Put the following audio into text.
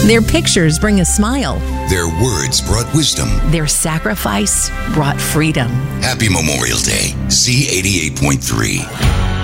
Their pictures bring a smile. Their words brought wisdom. Their sacrifice brought freedom. Happy Memorial Day, Z88.3.